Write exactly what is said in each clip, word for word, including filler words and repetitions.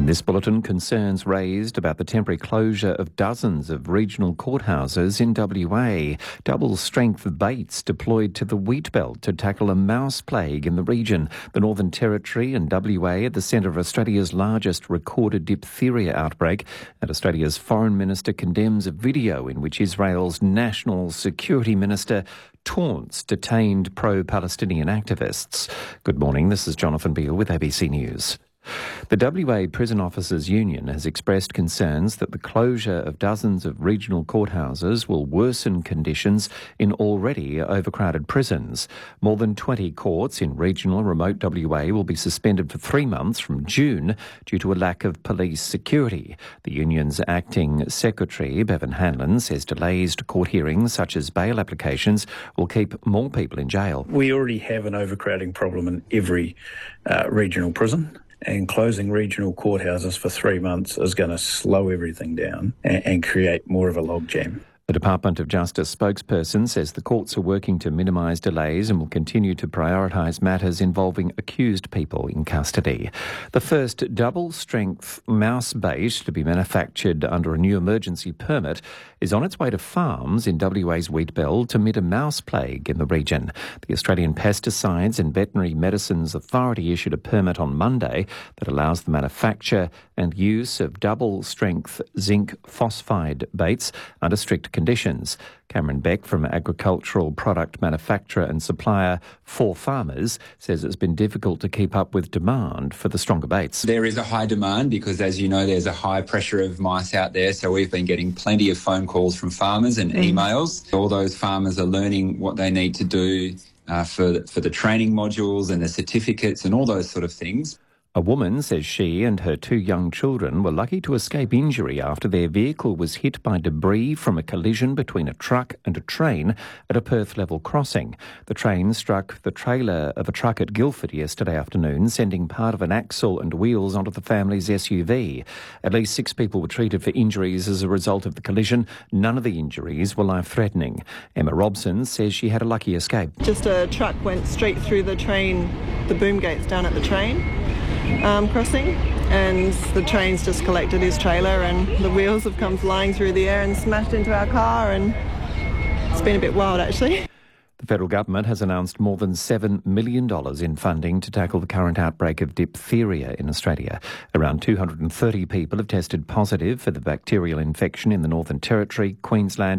In this bulletin, concerns raised about the temporary closure of dozens of regional courthouses in W A. Double-strength baits deployed to the wheat belt to tackle a mouse plague in the region. The Northern Territory and W A at the centre of Australia's largest recorded diphtheria outbreak, and Australia's Foreign Minister condemns a video in which Israel's National Security Minister taunts detained pro-Palestinian activists. Good morning, this is Jonathan Beale with A B C News. The W A Prison Officers Union has expressed concerns that the closure of dozens of regional courthouses will worsen conditions in already overcrowded prisons. More than twenty courts in regional and remote W A will be suspended for three months from June due to a lack of police security. The union's acting secretary, Bevan Hanlon, says delays to court hearings such as bail applications will keep more people in jail. We already have an overcrowding problem in every uh, regional prison. And closing regional courthouses for three months is going to slow everything down and, and create more of a logjam. The Department of Justice spokesperson says the courts are working to minimise delays and will continue to prioritise matters involving accused people in custody. The first double-strength mouse bait to be manufactured under a new emergency permit is on its way to farms in W A's wheat belt to amid a mouse plague in the region. The Australian Pesticides and Veterinary Medicines Authority issued a permit on Monday that allows the manufacture and use of double-strength zinc phosphide baits under strict conditions. Cameron Beck from agricultural product manufacturer and supplier For Farmers says it's been difficult to keep up with demand for the stronger baits. There is a high demand because, as you know, there's a high pressure of mice out there, so we've been getting plenty of phone calls from farmers and mm. emails. All those farmers are learning what they need to do uh, for, for the training modules and the certificates and all those sort of things. A woman says she and her two young children were lucky to escape injury after their vehicle was hit by debris from a collision between a truck and a train at a Perth level crossing. The train struck the trailer of a truck at Guildford yesterday afternoon, sending part of an axle and wheels onto the family's S U V. At least six people were treated for injuries as a result of the collision. None of the injuries were life-threatening. Emma Robson says she had a lucky escape. Just a truck went straight through the train, the boom gates down at the train. Um, crossing, and the train's just collected his trailer and the wheels have come flying through the air and smashed into our car, and it's been a bit wild actually. The federal government has announced more than seven million dollars in funding to tackle the current outbreak of diphtheria in Australia. Around two hundred thirty people have tested positive for the bacterial infection in the Northern Territory, Queensland,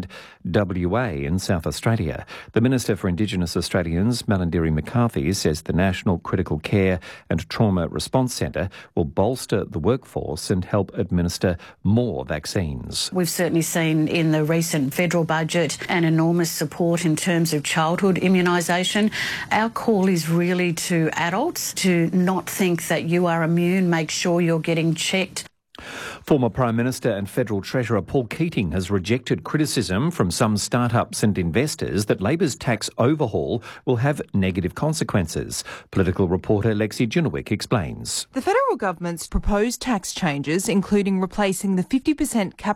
W A and South Australia. The Minister for Indigenous Australians, Malarndirri McCarthy, says the National Critical Care and Trauma Response Centre will bolster the workforce and help administer more vaccines. We've certainly seen in the recent federal budget an enormous support in terms of child childhood immunisation. Our call is really to adults to not think that you are immune. Make sure you're getting checked. Former Prime Minister and Federal Treasurer Paul Keating has rejected criticism from some startups and investors that Labor's tax overhaul will have negative consequences. Political reporter Lexi Junowik explains. The federal government's proposed tax changes, including replacing the fifty percent capital